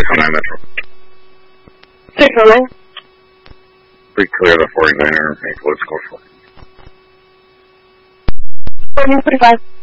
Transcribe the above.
609 Metro. 609. Pretty clear the 49er. Make what's close for. 45.